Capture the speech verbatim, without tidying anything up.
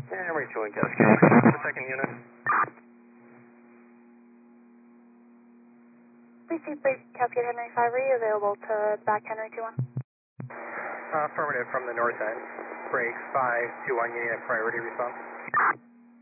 Henry two one, Cascade. The second unit. Please see Bridge Cascade Henry five, are you available to back Henry two one? Uh, affirmative from the north end. Break five two one, you need a priority response.